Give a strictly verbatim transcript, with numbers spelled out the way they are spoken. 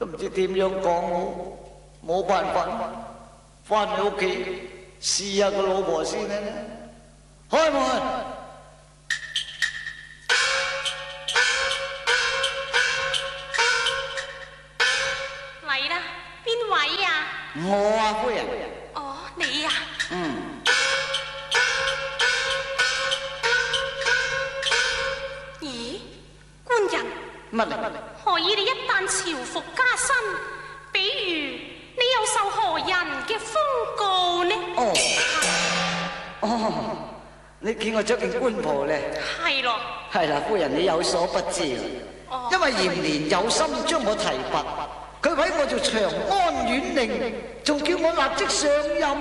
都唔知點樣講好，冇辦法，翻去屋企試下個老婆先啦。開門。 嚟啦，邊位啊？ 我啊，夫人。 哦，你啊？ 嗯。 咦，官人？ 乜嚟？ 何以你一旦朝服加身，比如你又受何人嘅封告呢？ 哦，哦，你見我着件官袍咧？ 係咯。 係啦，夫人你有所不知， 哦、 因為嚴年有心將我提拔，佢委我做長安縣令，仲叫我立即上任。